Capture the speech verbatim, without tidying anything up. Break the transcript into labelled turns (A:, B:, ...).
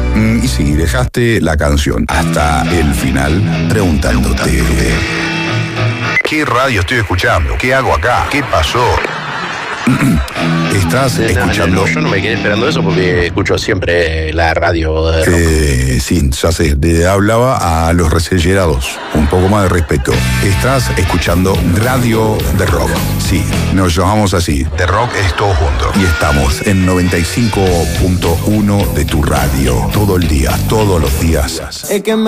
A: Mm, y si dejaste la canción hasta el final preguntándote: ¿qué radio estoy escuchando? ¿Qué hago acá? ¿Qué pasó? Estás
B: No,
A: escuchando...
B: no, no, yo no me quedé esperando eso porque escucho siempre la radio de rock.
A: Eh, sí, ya sé, le hablaba a los resellerados. Un poco más de respeto. Estás escuchando Radio de Rock. Sí, nos llamamos así. The Rock es todo junto. Y estamos en noventa y cinco punto uno de tu radio. Todo el día, todos los días.
C: Es que me